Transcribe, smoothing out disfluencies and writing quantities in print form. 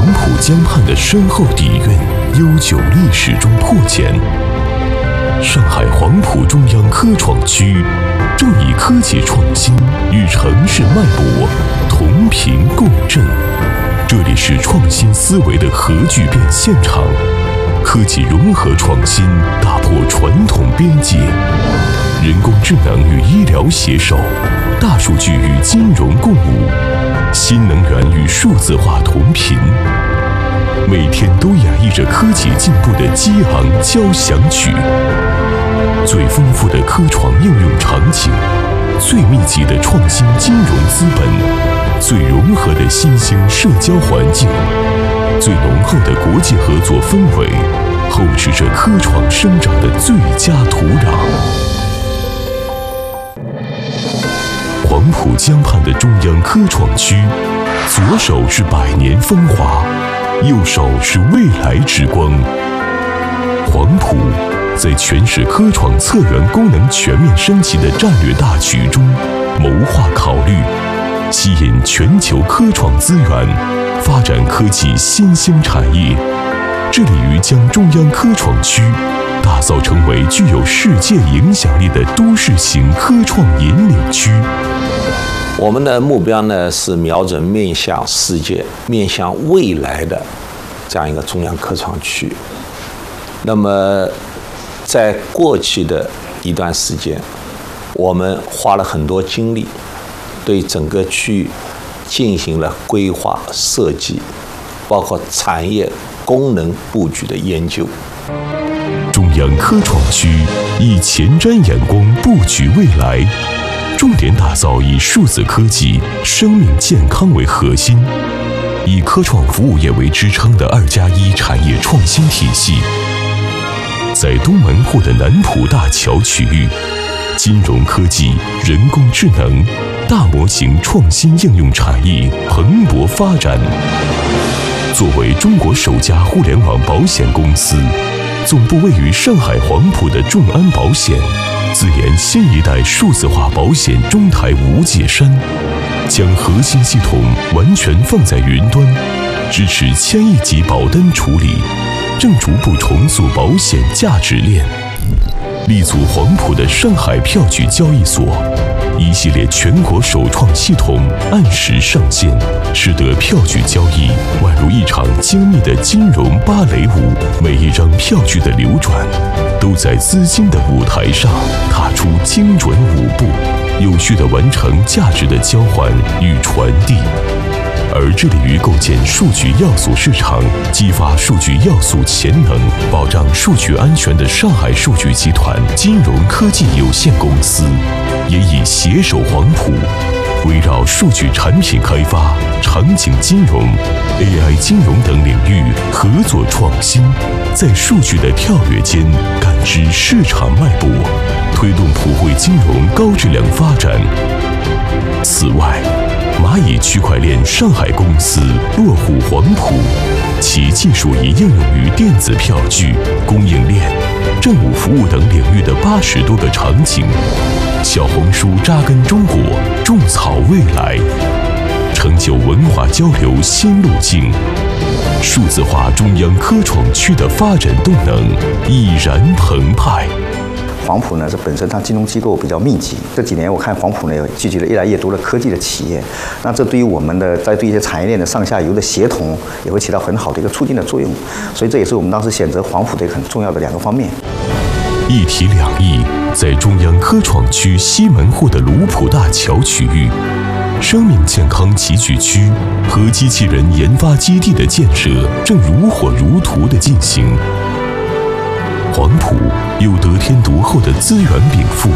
浦江畔的深厚底蕴，悠久历史中破茧。上海黄埔中央科创区正以科技创新与城市脉搏同频共振。这里是创新思维的核聚变现场，科技融合创新，打破传统边界，人工智能与医疗携手，大数据与金融共舞，新能源与数字化同频。每天都演绎着科技进步的激昂交响曲，最丰富的科创应用场景，最密集的创新金融资本，最融合的新兴社交环境，最浓厚的国际合作氛围，厚植着科创生长的最佳土壤。黄浦江畔的中央科创区，左手是百年风华，右手是未来之光。黄埔在全市科创策源功能全面升级的战略大局中谋划考虑，吸引全球科创资源，发展科技新兴产业，致力于将中央科创区打造成为具有世界影响力的都市型科创引领区。 我们的目标呢是瞄准面向世界、面向未来的这样一个中央科创区。那么，在过去的一段时间，我们花了很多精力，对整个区域进行了规划设计，包括产业功能布局的研究。 中央科创区以前瞻眼光布局未来，重点打造以数字科技、生命健康为核心，以科创服务业为支撑的2+1产业创新体系。在东门户的南浦大桥区域，金融科技、人工智能、大模型创新应用产业蓬勃发展。作为中国首家互联网保险公司，总部位于上海黄埔的众安保险，自研新一代数字化保险中台无界山，将核心系统完全放在云端，支持1000亿级保单处理，正逐步重塑保险价值链。立足黄埔的上海票据交易所，一系列全国首创系统按时上线，使得票据交易宛如一场精密的金融芭蕾舞，每一张票据的流转都在资金的舞台上踏出精准舞步，有序地完成价值的交换与传递。而致力于构建数据要素市场，激发数据要素潜能，保障数据安全的上海数据集团金融科技有限公司，也以携手黄埔，围绕数据产品开发、场景金融、AI 金融等领域合作创新，在数据的跳跃间感知市场脉搏，推动普惠金融高质量发展。此外，蚂蚁区块链上海公司落户黄埔，其技术已应用于电子票据、供应链、政务服务等领域的80多个场景。小红书扎根中国，种草未来，成就文化交流新路径。数字化中央科创区的发展动能已然澎湃。 黄埔呢，这本身它金融机构比较密集，这几年我看黄埔呢有聚集了越来越多的科技的企业，那这对于我们的在对一些产业链的上下游的协同也会起到很好的一个促进的作用，所以这也是我们当时选择黄埔的一个很重要的2个方面。 一体2翼在中央科创区西门户的卢浦大桥区域，生命健康集聚区和机器人研发基地的建设正如火如荼地进行。黄埔有得天独厚的资源禀赋，